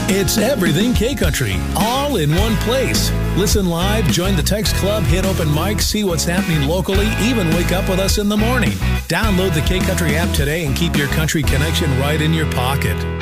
It's everything K-Country, all in one place. Listen live, join the text club, hit open mic, see what's happening locally, even wake up with us in the morning. Download the K-Country app today and keep your country connection right in your pocket.